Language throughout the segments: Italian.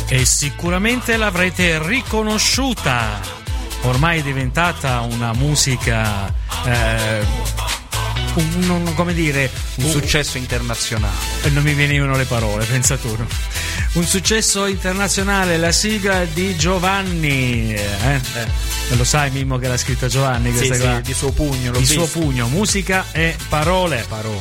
E sicuramente l'avrete riconosciuta. Ormai è diventata una musica, come dire, un successo internazionale. Non mi venivano le parole, pensa tu. Un successo internazionale, la sigla di Giovanni. Lo sai, Mimmo, che l'ha scritta Giovanni? Sì, di suo pugno. Di suo pugno, musica e parole.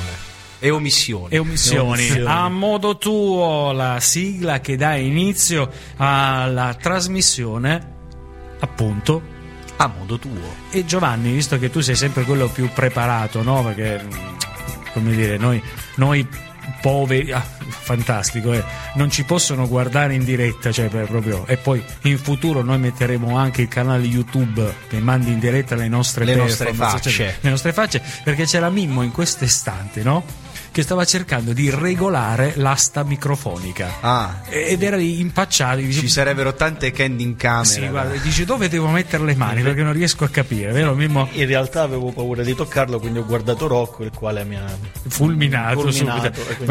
E omissioni. A modo tuo, la sigla che dà inizio alla trasmissione, appunto, a modo tuo. E Giovanni, visto che tu sei sempre quello più preparato, no? Perché, come dire, noi poveri, fantastico, non ci possono guardare in diretta, cioè proprio. E poi in futuro noi metteremo anche il canale YouTube che mandi in diretta le nostre facce, cioè, le nostre facce, perché c'era Mimmo in questo istante, no? Che stava cercando di regolare l'asta microfonica ed era lì impacciato. Ci sarebbero tante candy in camera. Sì, guarda, dice dove devo mettere le mani perché non riesco a capire, vero Mimmo? In realtà avevo paura di toccarlo, quindi ho guardato Rocco, il quale mi ha fulminato subito.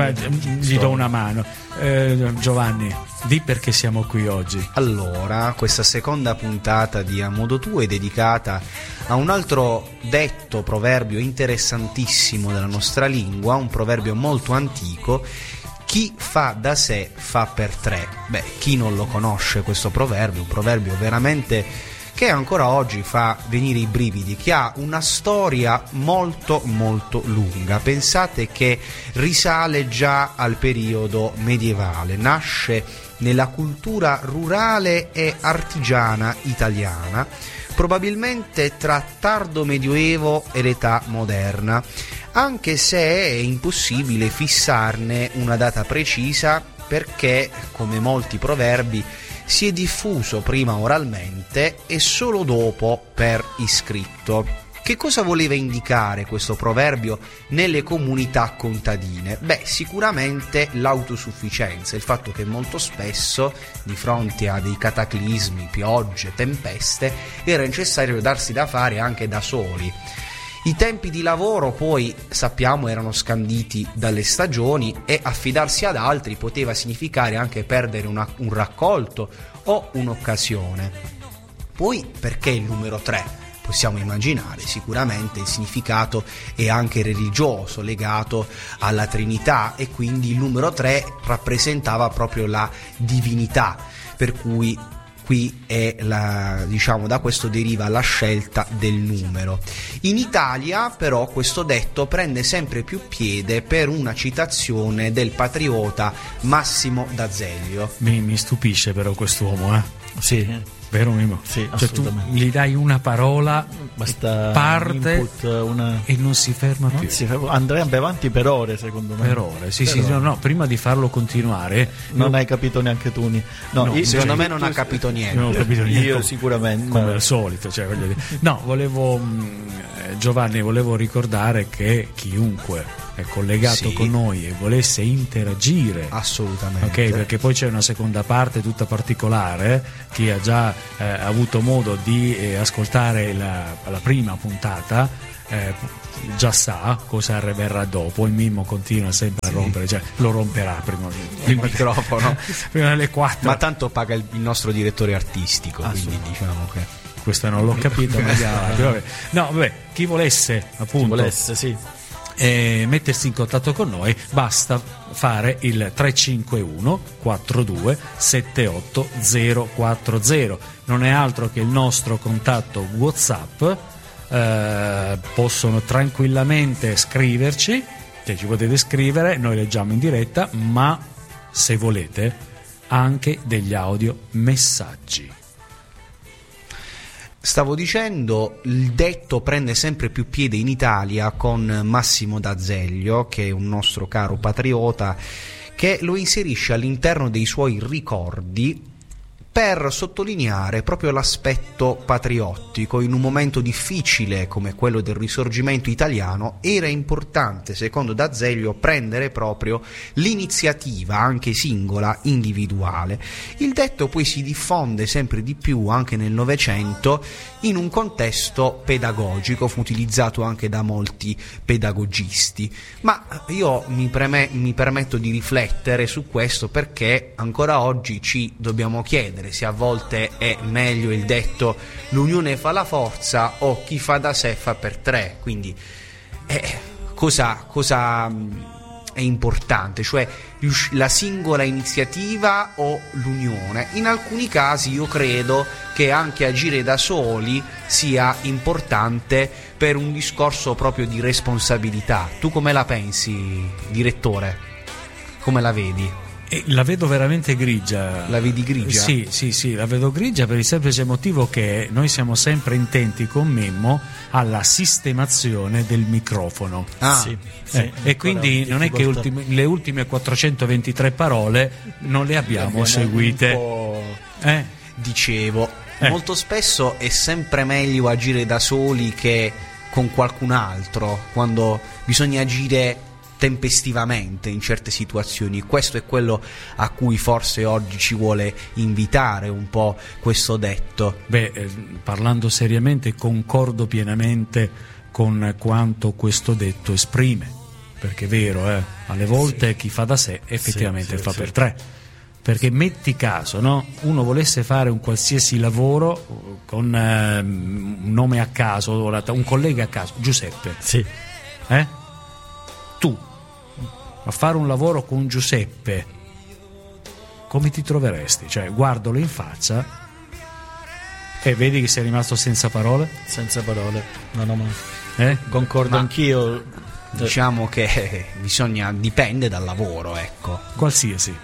Gli do una mano. Giovanni, di perché siamo qui oggi. Allora, questa seconda puntata di A Modo Tuo è dedicata a un altro detto, proverbio interessantissimo della nostra lingua, un proverbio molto antico: chi fa da sé fa per tre. Beh, chi non lo conosce questo proverbio, un proverbio veramente che ancora oggi fa venire i brividi, che ha una storia molto molto lunga. Pensate che risale già al periodo medievale, nasce nella cultura rurale e artigiana italiana, probabilmente tra tardo medioevo e l'età moderna, anche se è impossibile fissarne una data precisa, perché, come molti proverbi, si è diffuso prima oralmente e solo dopo per iscritto. Che cosa voleva indicare questo proverbio nelle comunità contadine? Beh, sicuramente l'autosufficienza, il fatto che molto spesso, di fronte a dei cataclismi, piogge, tempeste, era necessario darsi da fare anche da soli. I tempi di lavoro poi, sappiamo, erano scanditi dalle stagioni e affidarsi ad altri poteva significare anche perdere un raccolto o un'occasione. Poi, perché il numero 3? Possiamo immaginare, sicuramente il significato è anche religioso, legato alla Trinità, e quindi il numero 3 rappresentava proprio la divinità, per cui qui è da questo deriva la scelta del numero. In Italia però questo detto prende sempre più piede per una citazione del patriota Massimo d'Azeglio. Mi stupisce però quest'uomo, Sì. Vero Mimo? Sì, cioè tu gli dai una parola, basta parte input, e non si ferma più. Andrebbe avanti per ore, secondo me. Per ore, sì. No, prima di farlo continuare. Non hai capito neanche tu. Secondo me non ha capito niente. Non ho capito niente. Io sicuramente. Come al solito, cioè, voglio dire. No, Giovanni, volevo ricordare che chiunque è collegato con noi e volesse interagire, assolutamente, ok, perché poi c'è una seconda parte tutta particolare. Chi ha già avuto modo di ascoltare la prima puntata già sa cosa verrà dopo. Il Mimmo continua sempre a rompere, cioè lo romperà prima il microfono prima delle 4, ma tanto paga il nostro direttore artistico, quindi diciamo che questo non l'ho capito. Ma vabbè, chi volesse appunto mettersi in contatto con noi, basta fare il 351 42 78 040. Non è altro che il nostro contatto WhatsApp. Possono tranquillamente scriverci, cioè ci potete scrivere, noi leggiamo in diretta, ma se volete anche degli audio messaggi. Stavo dicendo, il detto prende sempre più piede in Italia con Massimo d'Azeglio, che è un nostro caro patriota, che lo inserisce all'interno dei suoi ricordi per sottolineare proprio l'aspetto patriottico. In un momento difficile come quello del Risorgimento italiano era importante, secondo D'Azeglio, prendere proprio l'iniziativa anche singola, individuale. Il detto poi si diffonde sempre di più anche nel Novecento in un contesto pedagogico, fu utilizzato anche da molti pedagogisti, ma io mi permetto di riflettere su questo perché ancora oggi ci dobbiamo chiedere se a volte è meglio il detto l'unione fa la forza o chi fa da sé fa per tre. Quindi cosa è importante, cioè la singola iniziativa o l'unione? In alcuni casi io credo che anche agire da soli sia importante per un discorso proprio di responsabilità. Tu come la pensi, direttore? Come la vedi? La vedo veramente grigia. La vedi grigia? Sì, la vedo grigia per il semplice motivo che noi siamo sempre intenti con Mimmo alla sistemazione del microfono. E quindi non è che le ultime 423 parole non le abbiamo seguite. Dicevo, molto spesso è sempre meglio agire da soli che con qualcun altro, quando bisogna agire tempestivamente in certe situazioni. Questo è quello a cui forse oggi ci vuole invitare un po' questo detto. Parlando seriamente, concordo pienamente con quanto questo detto esprime, perché è vero, alle volte chi fa da sé effettivamente fa per tre. Perché metti caso, no? Uno volesse fare un qualsiasi lavoro con un nome a caso, un collega a caso, Giuseppe. Tu a fare un lavoro con Giuseppe, come ti troveresti? Cioè, guardalo in faccia e vedi che sei rimasto senza parole? Senza parole, concordo anch'io. Diciamo che dipende dal lavoro, ecco. Qualsiasi.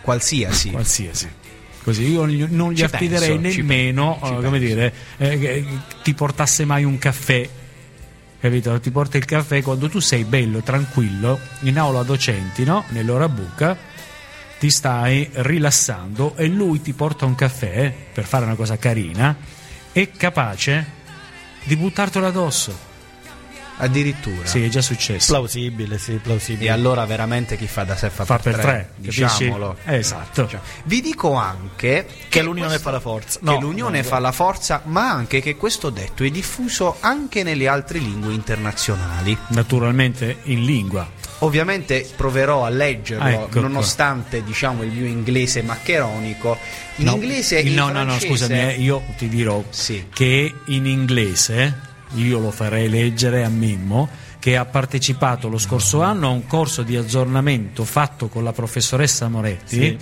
Così io non gli affiderei nemmeno, come dire, ti portasse mai un caffè. Capito? Ti porta il caffè quando tu sei bello, tranquillo, in aula docenti, no? Nell'ora buca, ti stai rilassando e lui ti porta un caffè per fare una cosa carina, è capace di buttartelo addosso. Addirittura. Sì, è già successo. Plausibile. E allora veramente chi fa da sé fa per tre, diciamolo. Esatto. Vi dico anche che l'unione fa la forza. Fa la forza, ma anche che questo detto è diffuso anche nelle altre lingue internazionali. Naturalmente in lingua. Ovviamente proverò a leggerlo, nonostante diciamo il mio inglese maccheronico. Inglese francese... scusami, io ti dirò che in inglese io lo farei leggere a Mimmo, che ha partecipato lo scorso anno a un corso di aggiornamento fatto con la professoressa Moretti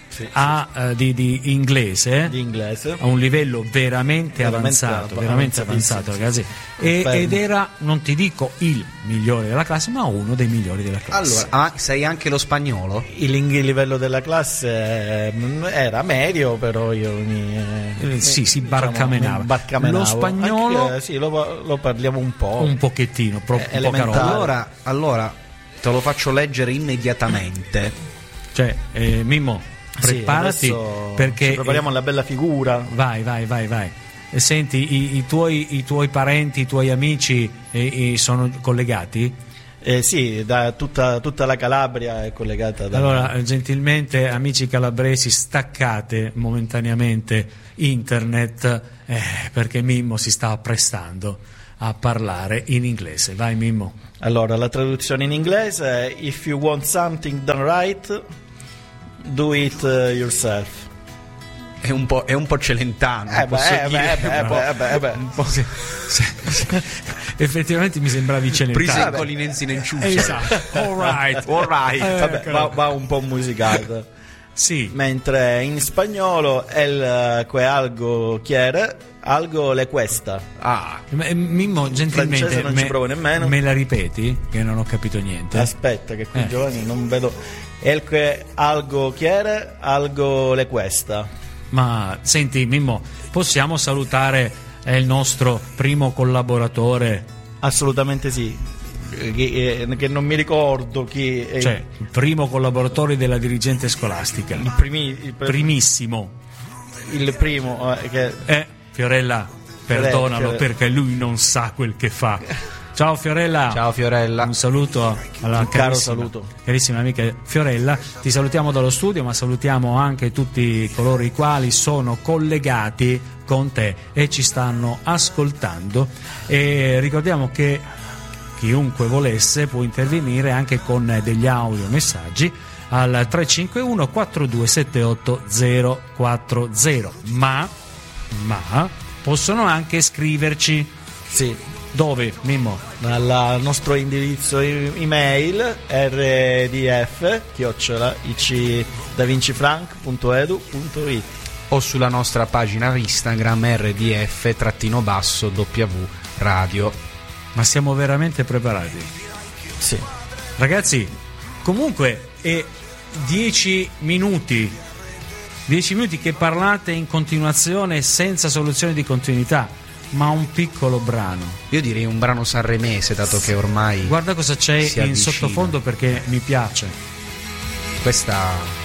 di inglese a un livello veramente avanzato, ragazzi, ed era, non ti dico il migliore della classe, ma uno dei migliori della classe. Allora, sai anche lo spagnolo? Il livello della classe era medio, però io si barcamenava. Lo spagnolo anche, lo parliamo un po', un pochettino, poca roba. Allora te lo faccio leggere immediatamente. Cioè, Mimmo, preparati, perché ci prepariamo alla bella figura. Vai. E senti, i tuoi parenti, i tuoi amici sono collegati? Sì, da tutta la Calabria è collegata. Allora, gentilmente, amici calabresi, staccate momentaneamente internet, perché Mimmo si sta apprestando a parlare in inglese. Vai, Mimmo. Allora, la traduzione in inglese è: if you want something done right, do it yourself. È un po' Celentano. Effettivamente mi sembravi Celentano. Prisa Colinensi Nenciuccia. Esatto. All right. Va un po' musicato. Sì. Mentre in spagnolo el que algo quiere, algo le cuesta. Mimmo, gentilmente, non ci provo nemmeno. Me la ripeti? Che non ho capito niente. Aspetta, che qui Giovanni non vedo. El que algo quiere, algo le cuesta. Ma senti, Mimmo, possiamo salutare il nostro primo collaboratore? Assolutamente sì. Che non mi ricordo chi è. Cioè, il primo collaboratore della dirigente scolastica. Il primissimo. il primo che Fiorella, perdonalo perché lui non sa quel che fa. Ciao Fiorella. Ciao Fiorella. Un saluto alla carissima amica Fiorella. Ti salutiamo dallo studio, ma salutiamo anche tutti coloro i quali sono collegati con te e ci stanno ascoltando. E ricordiamo che chiunque volesse può intervenire anche con degli audio messaggi al 351 4278 040, ma possono anche scriverci. Sì. Dove, Mimmo? Al nostro indirizzo email rdf@icdavincifranc.edu.it o sulla nostra pagina Instagram rdf_w radio. Ma siamo veramente preparati? Sì. Ragazzi, comunque è 10 minuti che parlate in continuazione senza soluzione di continuità, ma un piccolo brano. Io direi un brano sanremese, dato che ormai guarda cosa c'è in sottofondo, perché mi piace questa